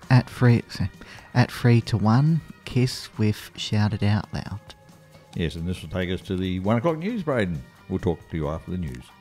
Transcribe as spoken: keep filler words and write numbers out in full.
At three, at three to one, Kiss with Shout It Out Loud. Yes, and this will take us to the one o'clock news, Braden. We'll talk to you after the news.